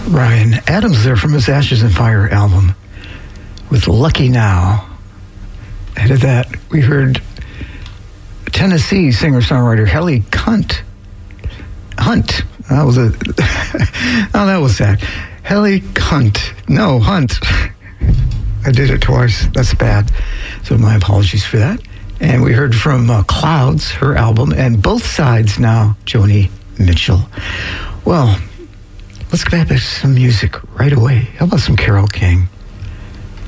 Ryan Adams there from his Ashes and Fire album with Lucky Now. Ahead of that, we heard Tennessee singer-songwriter Helly Hunt. That was a... oh, that was sad. Helly Hunt. No, Hunt. I did it twice. That's bad. So my apologies for that. And we heard from Clouds, her album, and Both Sides Now, Joni Mitchell. Well, let's get back to some music right away. How about some Carole King?